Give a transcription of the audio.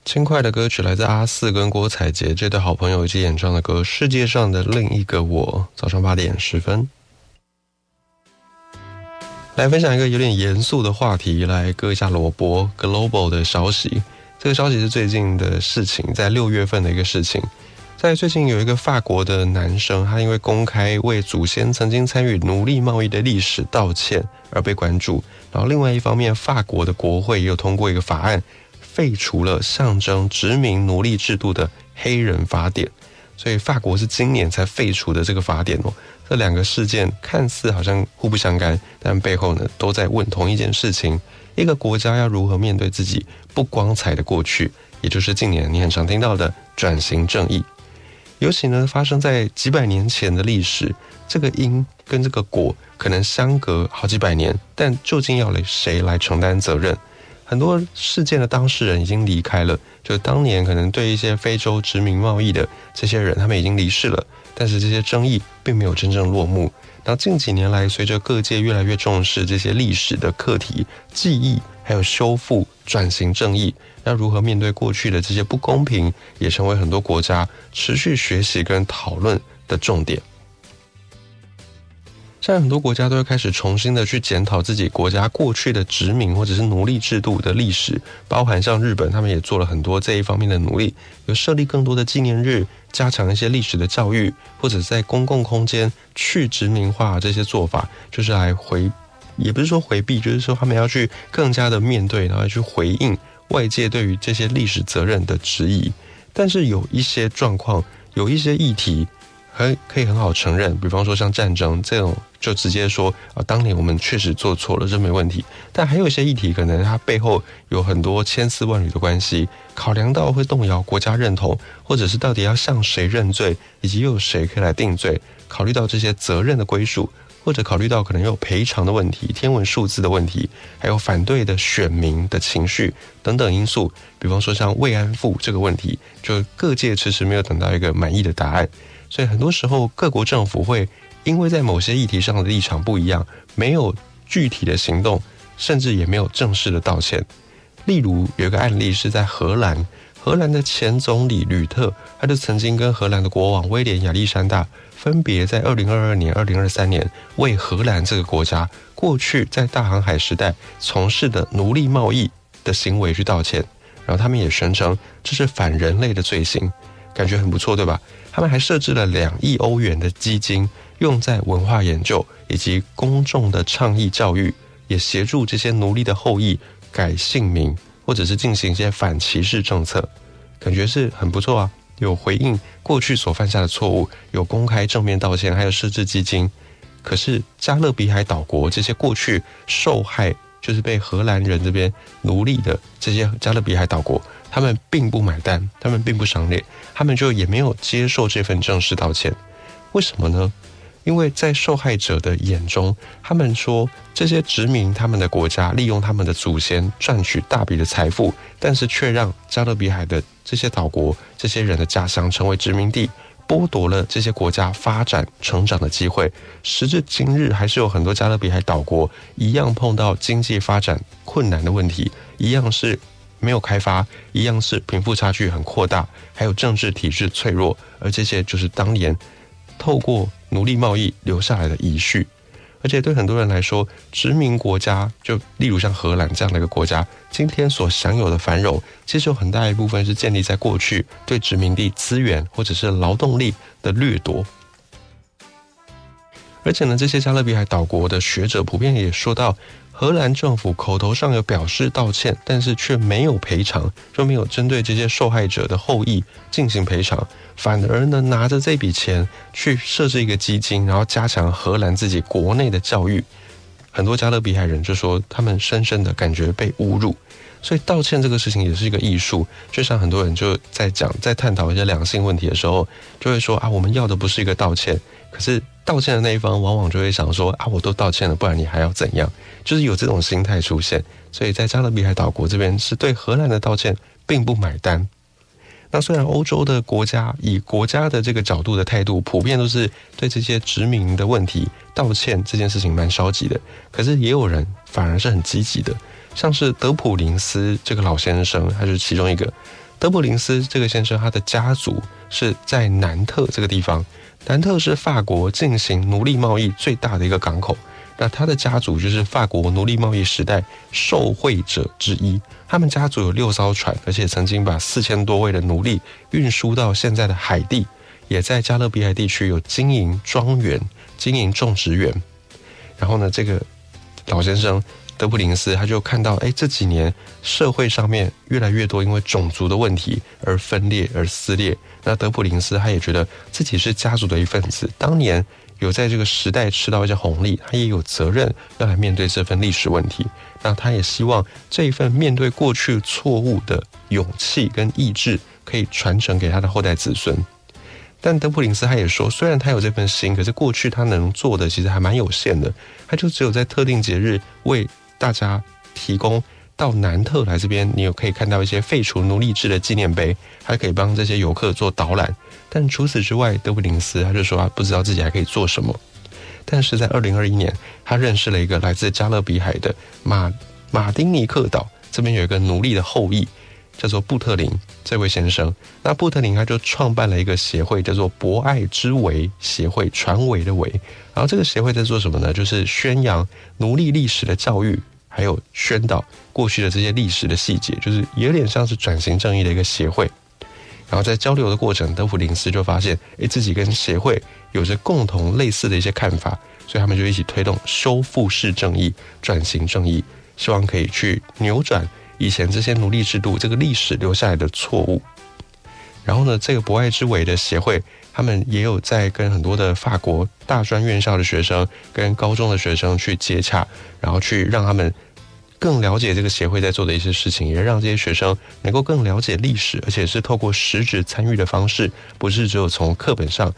轻快的歌曲来自阿四跟郭采洁这对好朋友一起演唱的歌《世界上的另一个我》。早上8点10分，来分享一个有点严肃的话题，来割一下萝卜。Global 的消息，这个消息是最近的事情，在6月份的一个事情。在最近有一个法国的男生，他因为公开为祖先曾经参与奴隶贸易的历史道歉而被关注。然后另外一方面，法国的国会也有通过一个法案，废除了象征殖民奴隶制度的黑人法典。所以法国是今年才废除的这个法典哦。这两个事件看似好像互不相干，但背后呢都在问同一件事情：一个国家要如何面对自己不光彩的过去，也就是近年你很常听到的转型正义。尤其呢发生在几百年前的历史，这个因跟这个果可能相隔好几百年，但究竟要谁来承担责任？很多事件的当事人已经离开了，就当年可能对一些非洲殖民贸易的这些人，他们已经离世了，但是这些争议并没有真正落幕。然后近几年来，随着各界越来越重视这些历史的课题、记忆，还有修复、转型正义，要如何面对过去的这些不公平，也成为很多国家持续学习跟讨论的重点。现在很多国家都会开始重新的去检讨自己国家过去的殖民或者是奴隶制度的历史，包含像日本，他们也做了很多这一方面的努力，有设立更多的纪念日，加强一些历史的教育，或者在公共空间去殖民化这些做法，就是来也不是说回避，就是说他们要去更加的面对，然后去回应外界对于这些历史责任的质疑。但是有一些状况，有一些议题可以很好承认，比方说像战争这种，就直接说当年我们确实做错了，这没问题。但还有一些议题，可能它背后有很多千丝万缕的关系，考量到会动摇国家认同，或者是到底要向谁认罪，以及又有谁可以来定罪，考虑到这些责任的归属，或者考虑到可能有赔偿的问题、天文数字的问题，还有反对的选民的情绪等等因素。比方说像慰安妇这个问题，就各界迟迟没有等到一个满意的答案。所以很多时候各国政府会因为在某些议题上的立场不一样，没有具体的行动，甚至也没有正式的道歉。例如有一个案例是在荷兰的前总理吕特，他就曾经跟荷兰的国王威廉亚历山大分别在2022年、2023年为荷兰这个国家过去在大航海时代从事的奴隶贸易的行为去道歉，然后他们也宣称这是反人类的罪行，感觉很不错，对吧？他们还设置了2亿欧元的基金，用在文化研究以及公众的倡议教育，也协助这些奴隶的后裔改姓名，或者是进行一些反歧视政策，感觉是很不错啊。有回应过去所犯下的错误，有公开正面道歉，还有设置基金。可是加勒比海岛国这些过去受害，就是被荷兰人这边奴隶的这些加勒比海岛国，他们并不买单，他们并不赏脸，他们就也没有接受这份正式道歉。为什么呢？因为在受害者的眼中，他们说这些殖民他们的国家利用他们的祖先赚取大笔的财富，但是却让加勒比海的这些岛国这些人的家乡成为殖民地，剥夺了这些国家发展成长的机会。时至今日，还是有很多加勒比海岛国一样碰到经济发展困难的问题，一样是没有开发，一样是贫富差距很扩大，还有政治体制脆弱，而这些就是当年透过奴隶贸易留下来的遗绪。而且对很多人来说，殖民国家就例如像荷兰这样的一个国家，今天所享有的繁荣，其实有很大一部分是建立在过去对殖民地资源或者是劳动力的掠夺。而且呢，这些加勒比海岛国的学者普遍也说到，荷兰政府口头上有表示道歉，但是却没有赔偿，就没有针对这些受害者的后裔进行赔偿，反而呢拿着这笔钱去设置一个基金，然后加强荷兰自己国内的教育。很多加勒比海人就说他们深深的感觉被侮辱。所以道歉这个事情也是一个艺术，就像很多人就在探讨一些两性问题的时候，就会说啊，我们要的不是一个道歉，可是道歉的那一方往往就会想说啊，我都道歉了，不然你还要怎样？就是有这种心态出现。所以在加勒比海岛国这边是对荷兰的道歉并不买单。那虽然欧洲的国家以国家的这个角度的态度，普遍都是对这些殖民的问题道歉这件事情蛮消极的，可是也有人反而是很积极的。像是德普林斯这个老先生，他就是其中一个。 德普林斯这个先生，他的家族是在南特这个地方，南特是法国进行奴隶贸易最大的一个港口。那他的家族就是法国奴隶贸易时代受惠者之一，他们家族有6艘船，而且曾经把4000多位的奴隶运输到现在的海地，也在加勒比海地区有经营庄园、经营种植园。然后呢，这个老先生德普林斯他就看到，这几年社会上面越来越多因为种族的问题而分裂而撕裂。那德普林斯他也觉得自己是家族的一份子，当年有在这个时代吃到一些红利，他也有责任要来面对这份历史问题。那他也希望这一份面对过去错误的勇气跟意志可以传承给他的后代子孙。但德普林斯他也说，虽然他有这份心，可是过去他能做的其实还蛮有限的，他就只有在特定节日为大家提供到南特来这边，你有可以看到一些废除奴隶制的纪念碑，还可以帮这些游客做导览。但除此之外，德普林斯他就说他不知道自己还可以做什么。但是在2021年，他认识了一个来自加勒比海的马丁尼克岛，这边有一个奴隶的后裔，叫做布特林这位先生。那布特林他就创办了一个协会，叫做博爱之维协会，传维的维。然后这个协会在做什么呢？就是宣扬奴隶历史的教育，还有宣导过去的这些历史的细节，就是有点像是转型正义的一个协会。然后在交流的过程，德普林斯就发现，自己跟协会有着共同类似的一些看法，所以他们就一起推动修复式正义、转型正义，希望可以去扭转以前这些奴隶制度这个历史留下来的错误。然后呢，这个博爱之维的协会，他们也有在跟很多的法国大专院校的学生跟高中的学生去接洽，然后去让他们更了解这个协会在做的一些事情，也让这些学生能够更了解历史，而且是透过实质参与的方式，不是只有从课本上